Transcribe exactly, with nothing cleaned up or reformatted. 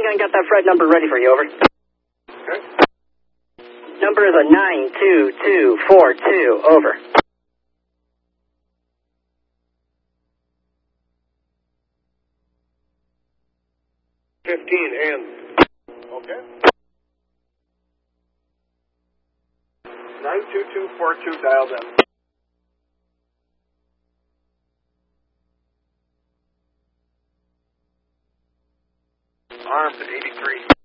calling gun, got that Fred number ready for you, over. Okay. Number is a nine two two four two, over. fifteen and. Okay. nine two two four two dialed in. Armed at eighty-three.